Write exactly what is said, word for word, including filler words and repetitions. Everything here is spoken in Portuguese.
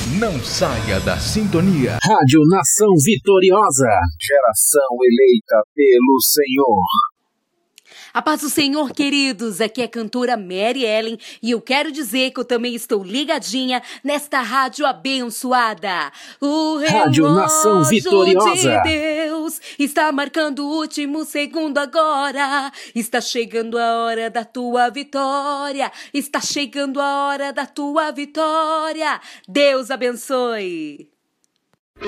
Não saia da sintonia. Rádio Nação Vitoriosa. Geração eleita pelo Senhor. A paz do Senhor, queridos, aqui é a cantora Mary Ellen e eu quero dizer que eu também estou ligadinha nesta rádio abençoada. O Rádio Nação Vitoriosa. de Deus está marcando o último segundo agora. Está chegando a hora da tua vitória. Está chegando a hora da tua vitória. Deus abençoe.